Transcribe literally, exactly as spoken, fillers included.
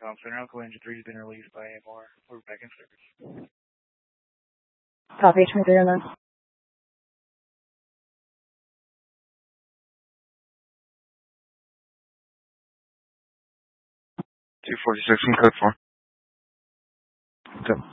Com Center, Uncle Engine three has been released by A M R. We're back in service. Copy, H M three on that. two forty-six in code four. Go.